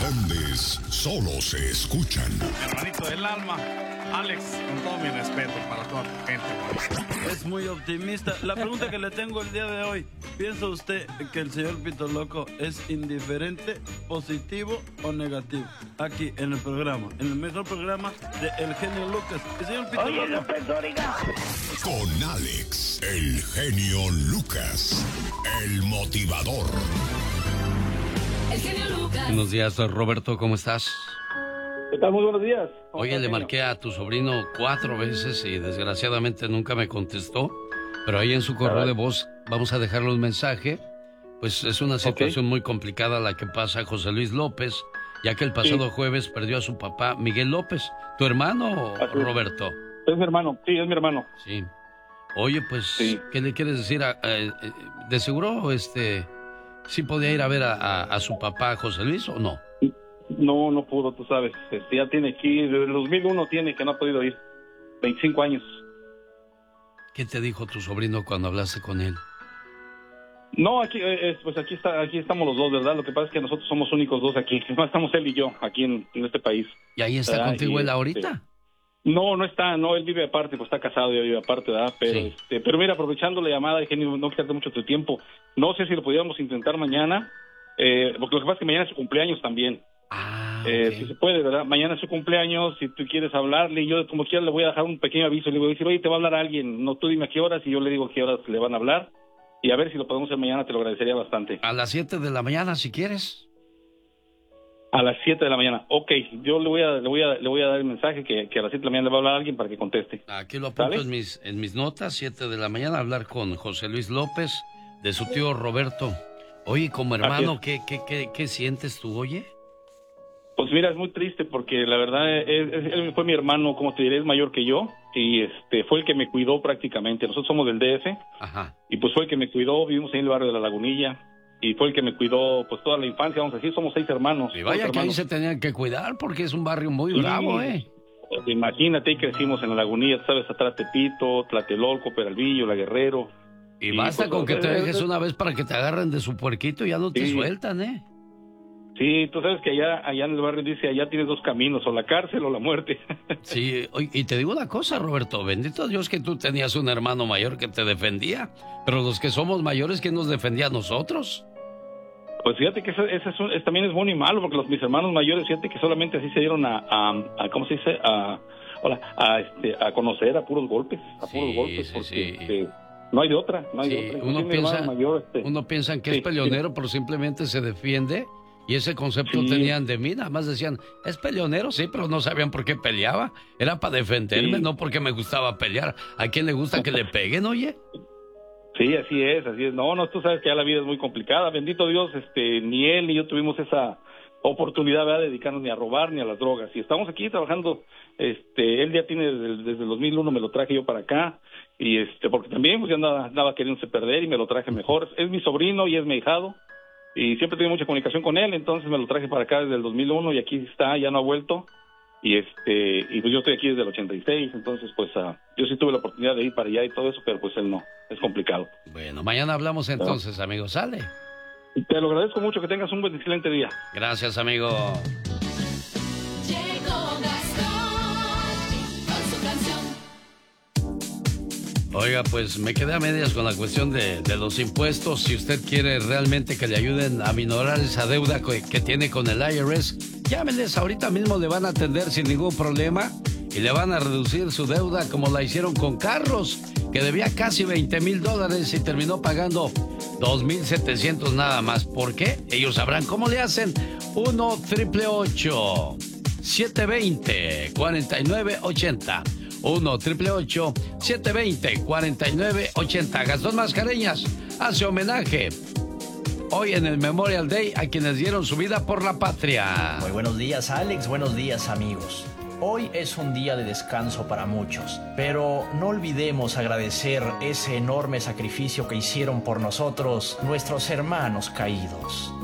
grandes solo se escuchan. Hermanito del alma, Alex, con todo mi respeto para toda tu gente. Es muy optimista. La pregunta que le tengo el día de hoy, ¿piensa usted que el señor Pito Loco es indiferente, positivo o negativo? Aquí en el programa, en el mejor programa de El Genio Lucas. El señor Pito Oye, Loco. López Dóriga. Con Alex, el genio Lucas, el motivador. El genio Lucas. Buenos días, Roberto, ¿cómo estás? ¿Qué tal? Muy buenos días. Oye, le marqué a tu sobrino 4 veces y desgraciadamente nunca me contestó, pero ahí en su correo de voz vamos a dejarle un mensaje. Pues es una situación muy complicada la que pasa José Luis López, ya que el pasado jueves perdió a su papá Miguel López. ¿Tu hermano, Roberto? Es mi hermano, sí, es mi hermano. Sí. Oye, pues, ¿qué le quieres decir? ¿De seguro, sí podía ir a ver a su papá José Luis o no? No, no pudo, tú sabes. Ya tiene aquí, desde el 2001 tiene que no ha podido ir. 25 años. ¿Qué te dijo tu sobrino cuando hablaste con él? No, aquí, pues aquí estamos los dos, ¿verdad? Lo que pasa es que nosotros somos únicos dos aquí. No estamos él y yo aquí en este país. ¿Y ahí está contigo él ahorita? No, no está, no, él vive aparte, pues está casado y vive aparte, ¿verdad? Pero, pero mira, aprovechando la llamada, genio, no quitarte mucho tu tiempo. No sé si lo pudiéramos intentar mañana, porque lo que pasa es que mañana es su cumpleaños también. Si se puede, ¿verdad? Mañana es su cumpleaños, si tú quieres hablarle, yo como quiera le voy a dejar un pequeño aviso, le voy a decir, oye, te va a hablar alguien, no, tú dime a qué horas, y yo le digo a qué horas le van a hablar, y a ver si lo podemos hacer mañana, te lo agradecería bastante. A las 7 de la mañana, si quieres. A las 7 de la mañana, ok, yo le voy a dar el mensaje que a las 7 de la mañana le va a hablar a alguien para que conteste. Aquí lo apunto en mis notas, 7 de la mañana, hablar con José Luis López, de su tío Roberto. Oye, como hermano, ¿qué sientes tú, oye? Pues mira, es muy triste porque la verdad él fue mi hermano, como te diré, es mayor que yo y fue el que me cuidó prácticamente. Nosotros somos del DF. Ajá. Y pues fue el que me cuidó, vivimos ahí en el barrio de La Lagunilla y fue el que me cuidó pues toda la infancia, vamos a decir, somos 6 hermanos. Y vaya que ahí se tenían que cuidar porque es un barrio muy bravo, Imagínate, ahí crecimos en La Lagunilla, tú sabes, atrás Tepito, Tlatelolco, Peralvillo, La Guerrero. Y basta pues, con que te dejes una vez para que te agarren de su puerquito y ya no te sueltan, Sí, tú sabes que allá en el barrio dice, allá tienes 2 caminos, o la cárcel o la muerte. Sí, y te digo una cosa, Roberto, bendito Dios que tú tenías un hermano mayor que te defendía, pero los que somos mayores, ¿quién nos defendía a nosotros? Pues fíjate que también es bueno y malo, porque mis hermanos mayores, fíjate que solamente así se dieron a ¿cómo se dice? A conocer a puros golpes, porque no hay de otra, no hay de otra. Uno piensa que es peleonero, pero simplemente se defiende. Y ese concepto tenían de mí, nada más decían, es peleonero, sí, pero no sabían por qué peleaba. Era para defenderme, no porque me gustaba pelear. ¿A quién le gusta que le peguen, oye? Sí, así es. No, tú sabes que ya la vida es muy complicada. Bendito Dios, ni él ni yo tuvimos esa oportunidad, ¿verdad?, de dedicarnos ni a robar ni a las drogas. Y estamos aquí trabajando, él ya tiene desde el 2001, me lo traje yo para acá. Y porque también pues ya andaba queriéndose perder y me lo traje mejor. Es mi sobrino y es mi ahijado. Y siempre tuve mucha comunicación con él, entonces me lo traje para acá desde el 2001 y aquí está, ya no ha vuelto. Y pues yo estoy aquí desde el 86, entonces pues yo sí tuve la oportunidad de ir para allá y todo eso, pero pues él no, es complicado. Bueno, mañana hablamos entonces, amigo, ¿sale? Te lo agradezco mucho, que tengas un buen, excelente día. Gracias, amigo. Oiga, pues me quedé a medias con la cuestión de los impuestos. Si usted quiere realmente que le ayuden a minorar esa deuda que tiene con el IRS, llámenles, ahorita mismo le van a atender sin ningún problema y le van a reducir su deuda como la hicieron con Carlos, que debía casi $20,000 y terminó pagando $2,700 nada más. ¿Por qué? Ellos sabrán cómo le hacen. 1-888-720-4980. 1-888-720-4980. Gastón Mascareñas hace homenaje hoy en el Memorial Day a quienes dieron su vida por la patria. Muy buenos días, Alex. Buenos días, amigos. Hoy es un día de descanso para muchos, pero no olvidemos agradecer ese enorme sacrificio que hicieron por nosotros nuestros hermanos caídos.